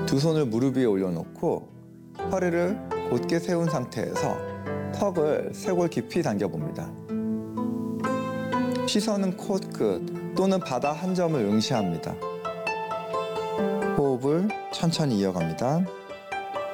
두 손을 무릎 위에 올려놓고 허리를 곧게 세운 상태에서 턱을 쇄골 깊이 당겨봅니다. 시선은 코끝 또는 바다 한 점을 응시합니다. 호흡을 천천히 이어갑니다.